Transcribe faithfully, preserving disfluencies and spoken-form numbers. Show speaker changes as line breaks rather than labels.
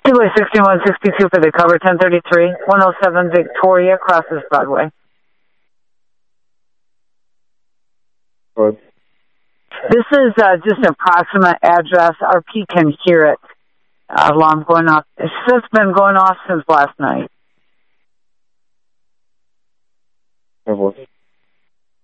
Highway sixty-one sixty-two for the cover, ten thirty-three, one oh seven Victoria, crosses Broadway.
Good.
This is uh, just an approximate address. R P can hear it. Uh, alarm going off. It's just been going off since last night.
Good.